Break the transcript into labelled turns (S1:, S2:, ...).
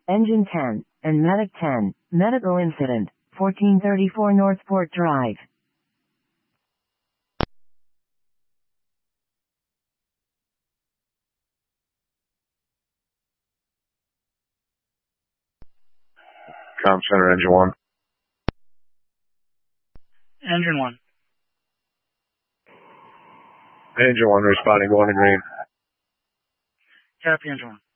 S1: Engine 10, and Medic 10, medical incident, 1434 Northport Drive.
S2: Com Center, Engine 1.
S3: Engine 1.
S2: Engine 1 responding, going to green.
S3: Copy, Engine 1.